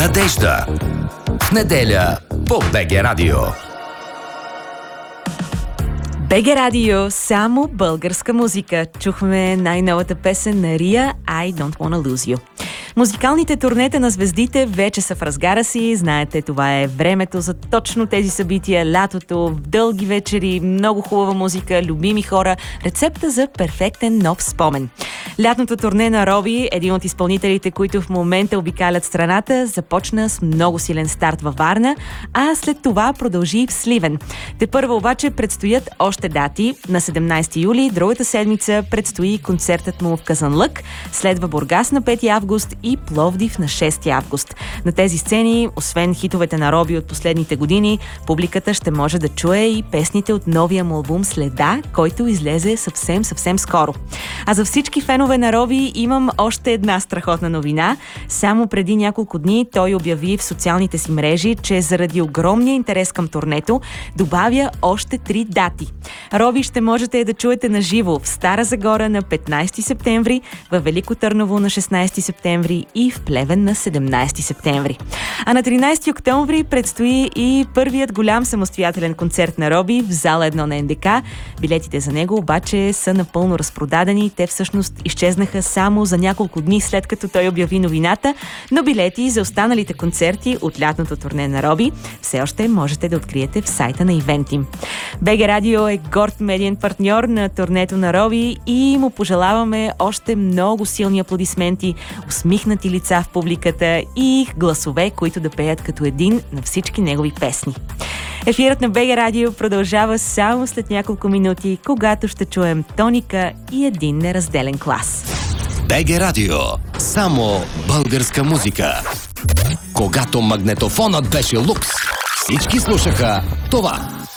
Надежда. В неделя по БГ Радио. БГ Радио, само българска музика. Чухме най-новата песен на Рия I Don't Wanna Lose You. Музикалните турнета на звездите вече са в разгара си. Знаете, това е времето за точно тези събития. Лятото, дълги вечери, много хубава музика, любими хора. Рецепта за перфектен нов спомен. Лятното турне на Роби, един от изпълнителите, които в момента обикалят страната, започна с много силен старт във Варна, а след това продължи в Сливен. Тепърва обаче предстоят още дати. На 17 юли, другата седмица, предстои концертът му в Казанлък, следва Бургас на 5 август и Пловдив на 6 август. На тези сцени, освен хитовете на Роби от последните години, публиката ще може да чуе и песните от новия му албум Следа, който излезе съвсем скоро. А за всички фенове на Роби имам още една страхотна новина. Само преди няколко дни той обяви в социалните си мрежи, че заради огромния интерес към турнето добавя още 3 дати. Роби ще можете да чуете на живо в Стара Загора на 15 септември, във Велико Търново на 16 септември и в Плевен на 17 септември. А на 13 октомври предстои и първият голям самостоятелен концерт на Роби в зала 1 на НДК. Билетите за него обаче са напълно разпродадени. Те всъщност изчезнаха само за няколко дни след като той обяви новината, но билети за останалите концерти от лятното турне на Роби все още можете да откриете в сайта на Ивентим. БГ Радио е горд медиен партньор на турнето на Роби и му пожелаваме още много силни аплодисменти, усмихнати лица в публиката и гласове, които да пеят като един на всички негови песни. Ефирът на БГ Радио продължава само след няколко минути, когато ще чуем Тоника и един неразделен клас. БГ Радио. Само българска музика. Когато магнетофонът беше лукс, всички слушаха това.